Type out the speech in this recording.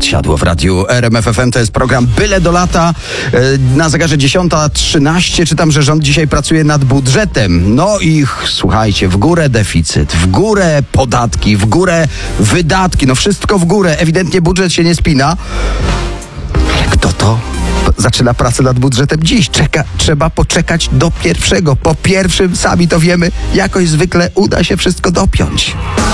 odsiadło w radiu RMF FM. To jest program Byle do lata. Na zegarze 10:13 czytam, że rząd dzisiaj pracuje nad budżetem. No i słuchajcie, w górę deficyt, w górę podatki, w górę wydatki. No wszystko w górę. Ewidentnie budżet się nie spina. Ale kto to zaczyna pracę nad budżetem dziś? Trzeba poczekać do pierwszego. Po pierwszym, sami to wiemy, jakoś zwykle uda się wszystko dopiąć.